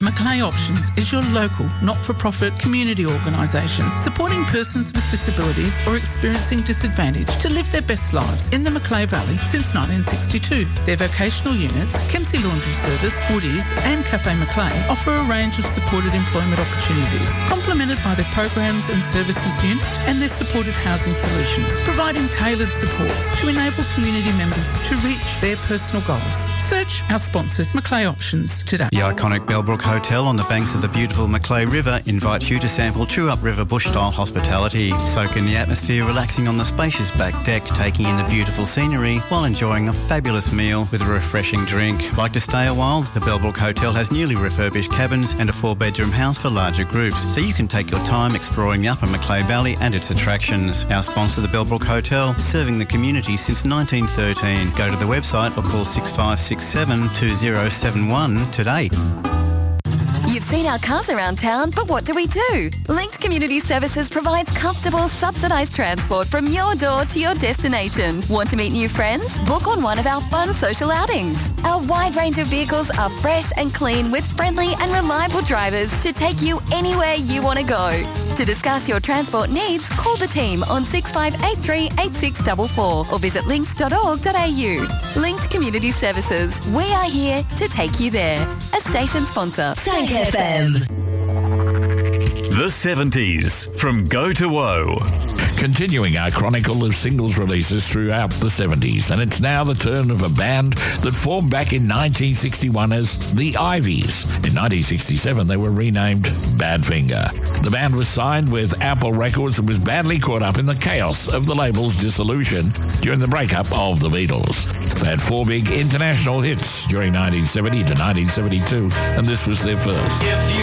Macleay Options is your local, not-for-profit community organisation supporting persons with disabilities or experiencing disadvantage to live their best lives in the Macleay Valley since 1962. Their vocational units, Kempsey Laundry Service, Woodies and Cafe Macleay offer a range of supported employment opportunities, complemented by their programs and services unit and their supported housing solutions, providing tailored supports to enable community members to reach their personal goals. Search our sponsored Macleay Options today. The iconic Bellbrook Hotel on the banks of the beautiful Macleay River invites you to sample True Up River bush-style hospitality. Soak in the atmosphere, relaxing on the spacious back deck, taking in the beautiful scenery while enjoying a fabulous meal with a refreshing drink. Like to stay a while? The Bellbrook Hotel has newly refurbished cabins and a 4-bedroom house for larger groups, so you can take your time exploring the Upper Macleay Valley and its attractions. Our sponsor, the Bellbrook Hotel, serving the community since 1913. Go to the website or call 6567 2071 today. You've seen our cars around town, but what do we do? Linked Community Services provides comfortable, subsidised transport from your door to your destination. Want to meet new friends? Book on one of our fun social outings. Our wide range of vehicles are fresh and clean with friendly and reliable drivers to take you anywhere you want to go. To discuss your transport needs, call the team on 6583 8644 or visit linkt.org.au. Linked Community Services. We are here to take you there. A station sponsor. Thank FM. The 70s, from Go to Woe. Continuing our chronicle of singles releases throughout the 70s, and it's now the turn of a band that formed back in 1961 as The Ivies. In 1967, they were renamed Badfinger. The band was signed with Apple Records and was badly caught up in the chaos of the label's dissolution during the breakup of the Beatles. They had 4 big international hits during 1970 to 1972, and this was their first.